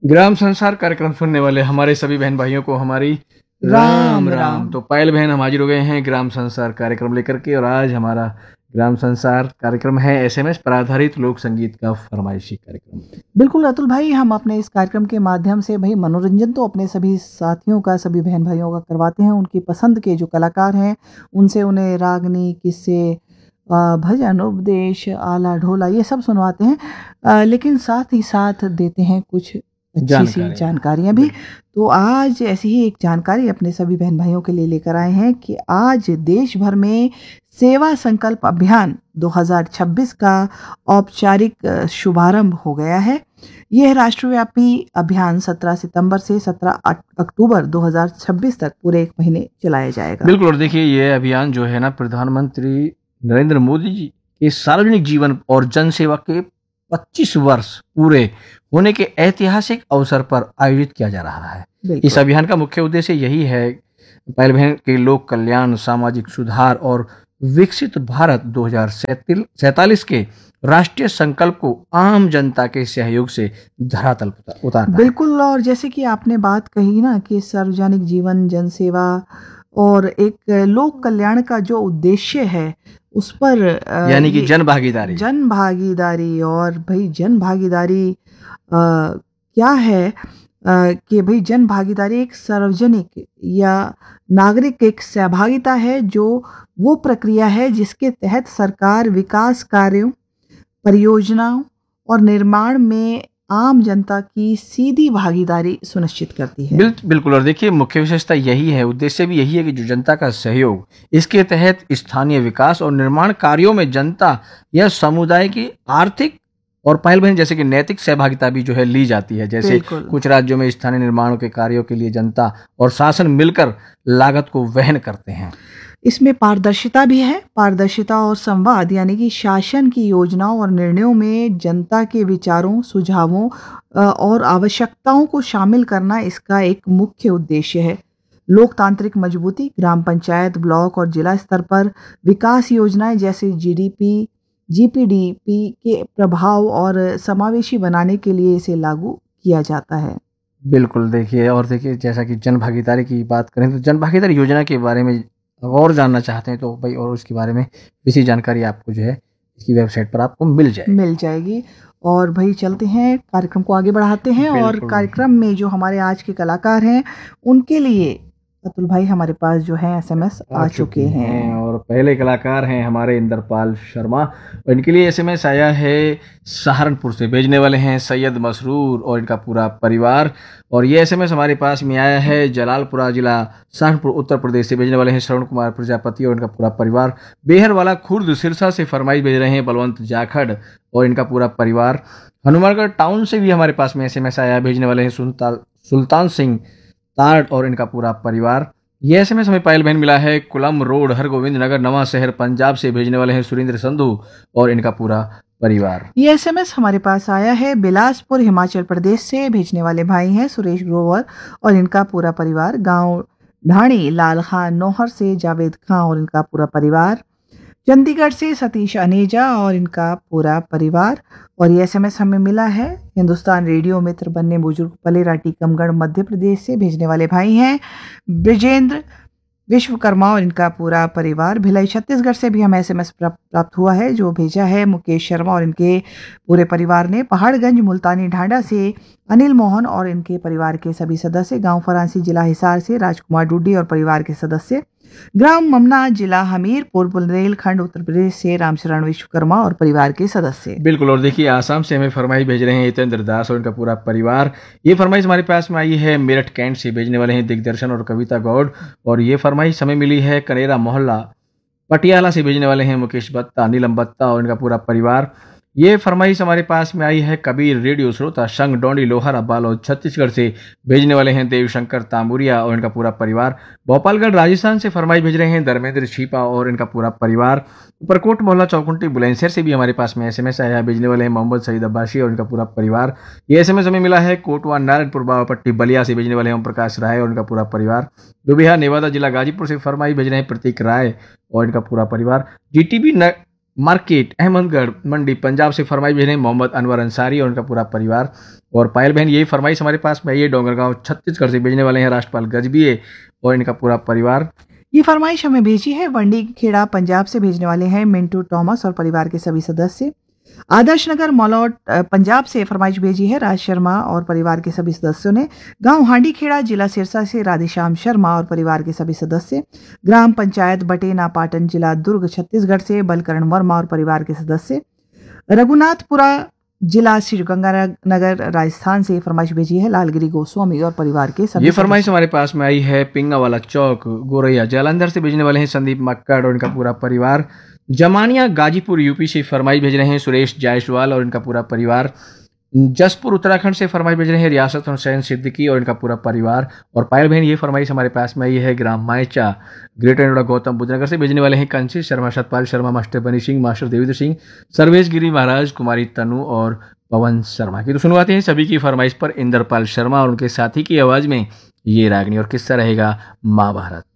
ग्राम संसार कार्यक्रम सुनने वाले हमारे सभी बहन भाइयों को हमारी राम राम। तो पायल बहन हम हाजिर हो गए हैं ग्राम संसार कार्यक्रम लेकर के, और आज हमारा ग्राम संसार कार्यक्रम है एसएमएस पर आधारित लोक संगीत का फरमाइशी कार्यक्रम। बिल्कुल अतुल भाई, हम अपने इस कार्यक्रम के माध्यम से भाई मनोरंजन तो अपने सभी साथियों का, सभी बहन भाइयों का करवाते हैं। उनकी पसंद के जो कलाकार हैं उनसे उन्हें रागनी, किस्से, भजन, उपदेश, आला ढोला ये सब सुनवाते हैं, लेकिन साथ ही साथ देते हैं कुछ अच्छी सी जानकारियाँ भी। तो आज ऐसी ही एक जानकारी अपने सभी बहन भाइयों के लिए लेकर आए हैं कि आज देश भर में सेवा संकल्प अभियान 2026 का औपचारिक शुभारंभ हो गया है। यह राष्ट्रव्यापी अभियान 17 सितंबर से 17 अक्टूबर 2026 तक पूरे एक महीने चलाया जाएगा। बिल्कुल, और देखिए ये अभियान जो है ना, प्रधानमंत्री नरेंद्र मोदी जी के सार्वजनिक जीवन और जन सेवा के 25 वर्ष पूरे होने के ऐतिहासिक अवसर पर आयोजित किया जा रहा है। इस अभियान का मुख्य उद्देश्य यही है पायल बहन के लोक कल्याण, सामाजिक सुधार और विकसित भारत 2047 के राष्ट्रीय संकल्प को आम जनता के सहयोग से धरातल पर उतारना। बिल्कुल, और जैसे कि आपने बात कही ना कि सार्वजनिक जीवन, जन सेवा और एक लोक कल्याण का जो उद्देश्य है उस पर यानी कि जन भागीदारी और भाई जन भागीदारी क्या है कि भाई जन भागीदारी एक सार्वजनिक या नागरिक एक सहभागिता है, जो वो प्रक्रिया है जिसके तहत सरकार विकास कार्यों, परियोजनाओं और निर्माण में आम जनता की सीधी भागीदारी सुनिश्चित करती है। बिल्कुल, और देखिए मुख्य विशेषता यही है, उद्देश्य भी यही है कि जो जनता का सहयोग, इसके तहत स्थानीय विकास और निर्माण कार्यों में जनता या समुदाय की आर्थिक और पायल बहन जैसे कि नैतिक सहभागिता भी जो है ली जाती है। जैसे कुछ राज्यों में स्थानीय निर्माणों के कार्यों के लिए जनता और शासन मिलकर लागत को वहन करते हैं। इसमें पारदर्शिता भी है। पारदर्शिता और संवाद यानी कि शासन की योजनाओं और निर्णयों में जनता के विचारों, सुझावों और आवश्यकताओं को शामिल करना इसका एक मुख्य उद्देश्य है। लोकतांत्रिक मजबूती, ग्राम पंचायत, ब्लॉक और जिला स्तर पर विकास योजनाएं जैसे जीडीपी, जीपीडीपी के प्रभाव और समावेशी बनाने के लिए इसे लागू किया जाता है। बिल्कुल, देखिए और देखिए जैसा कि जन भागीदारी की बात करें तो जन भागीदारी योजना के बारे में और जानना चाहते हैं तो भाई और उसके बारे में इसी जानकारी आपको जो है इसकी वेबसाइट पर आपको मिल जाएगी। और भाई चलते हैं, कार्यक्रम को आगे बढ़ाते हैं। और कार्यक्रम में जो हमारे आज के कलाकार हैं उनके लिए अतुल भाई हमारे पास जो है एसएमएस आ चुके हैं। और पहले कलाकार हैं हमारे इंद्रपाल शर्मा, और इनके लिए एसएमएस आया है सहारनपुर से। भेजने वाले हैं सैयद मसरूर और इनका पूरा परिवार। और ये एसएमएस हमारे पास में आया है जलालपुरा जिला सहारनपुर उत्तर प्रदेश से। भेजने वाले हैं श्रवण कुमार प्रजापति और इनका पूरा परिवार। बेहरवाला खुर्द सिरसा से फरमाइश भेज रहे हैं बलवंत जाखड़ और इनका पूरा परिवार। हनुमानगढ़ टाउन से भी हमारे पास में एसएमएस आया। भेजने वाले हैं सुल्तान सिंह तारट और इनका पूरा परिवार। यह एसएमएस हमें पायल बहन मिला है कुलम रोड, हरगोविंद नगर, नवा शहर, पंजाब से। भेजने वाले हैं सुरेंद्र संधू और इनका पूरा परिवार। ये एसएमएस हमारे पास आया है बिलासपुर हिमाचल प्रदेश से। भेजने वाले भाई हैं सुरेश ग्रोवर और इनका पूरा परिवार। गांव ढाणी लाल खान नौहर से जावेद खां और इनका पूरा परिवार। चंडीगढ़ से सतीश अनेजा और इनका पूरा परिवार। और ये एसएमएस हमें मिला है हिंदुस्तान रेडियो मित्र बनने बुजुर्ग पलेरा टीकमगढ़ मध्य प्रदेश से। भेजने वाले भाई हैं ब्रिजेंद्र विश्वकर्मा और इनका पूरा परिवार। भिलाई छत्तीसगढ़ से भी हमें एसएमएस प्राप्त हुआ है, जो भेजा है मुकेश शर्मा और इनके पूरे परिवार ने। पहाड़गंज मुल्तानी ढांडा से अनिल मोहन और इनके परिवार के सभी सदस्य। गांव फरांसी जिला हिसार से राजकुमार डुड्डी और परिवार के सदस्य। ग्राम ममना जिला हमीरपुर बुंदेलखंड उत्तर प्रदेश से रामशरण विश्वकर्मा और परिवार के सदस्य। बिल्कुल, और देखिए आसाम से हमें फरमाइश भेज रहे हैं हितेंद्र दास और इनका पूरा परिवार। ये फरमाइश हमारे पास में आई है मेरठ कैंट से। भेजने वाले हैं दिग्दर्शन और कविता गौड़। और ये फरमाइश हमें मिली है कनेरा मोहल्ला पटियाला से। भेजने वाले हैं मुकेश बत्ता, नीलम बत्ता और इनका पूरा परिवार। ये फरमाइश हमारे पास में आई है कबीर रेडियो श्रोता संघ डोंडी लोहारा बालोद छत्तीसगढ़ से। भेजने वाले हैं देवशंकर तामुरिया और इनका पूरा परिवार। भोपालगढ़ राजस्थान से फरमाइश भेज रहे हैं धर्मेंद्र छीपा और इनका पूरा परिवार। ऊपरकोट मोहल्ला चौकुंटी बुलंदशहर से भी हमारे पास में एसएमएस आया है। भेजने वाले हैं मोहम्मद सईद अब्बासी और इनका पूरा परिवार। ये एसएमएस हमें मिला है कोटवा नारायणपुर बाबापट्टी बलिया से। भेजने वाले हैं ओम प्रकाश राय और इनका पूरा परिवार। दुबिहा नेवादा जिला गाजीपुर से फरमाइश भेज रहे हैं प्रतीक राय और इनका पूरा परिवार। मार्केट अहमदगढ़ मंडी पंजाब से फरमाइश भेज रहे हैं मोहम्मद अनवर अंसारी और उनका पूरा परिवार। और पायल बहन यही फरमाइश हमारे पास में ये डोंगरगांव छत्तीसगढ़ से भेजने वाले हैं राष्ट्रपाल गजबिये और इनका पूरा परिवार। ये फरमाइश हमें भेजी है वंडी खेड़ा पंजाब से भेजने वाले हैं मिंटू टॉमस और परिवार के सभी सदस्य। आदर्श नगर मलौट पंजाब से फरमाइश भेजी है राज शर्मा और परिवार के सभी सदस्यों ने। गांव हांडी खेड़ा जिला सिरसा से राधेश्याम शर्मा और परिवार के सभी सदस्य। ग्राम पंचायत बटेना पाटन जिला दुर्ग छत्तीसगढ़ से बलकरण वर्मा और परिवार के सदस्य। रघुनाथपुरा जिला श्रीगंगानगर राजस्थान से फरमाइश भेजी है लालगिरी गोस्वामी और परिवार के सभी। ये फरमाइश हमारे पास में आई है पिंगा वाला चौक गोरैया जालंधर से भेजने वाले हैं संदीप मक्कड़ और इनका पूरा परिवार। जमानिया गाजीपुर यूपी से फरमाइश भेज रहे हैं सुरेश जायसवाल और इनका पूरा परिवार। जसपुर उत्तराखंड से फरमाइश भेज रहे हैं रियासत हुसैन सिद्दीकी और इनका पूरा परिवार। और पायल बहन ये फरमाइश हमारे पास में आई है ग्राम मायचा ग्रेटर नोएडा गौतम बुद्ध नगर से भेजने वाले हैं कंची शर्मा सतपाल शर्मा मास्टर बनी सिंह मास्टर देवेंद्र सिंह सर्वेश गिरी महाराज कुमारी तनु और पवन शर्मा की। तो सुनवाते हैं सभी की फरमाइश पर इंद्रपाल शर्मा और उनके साथी की आवाज में ये रागनी और किस्सा रहेगा महाभारत।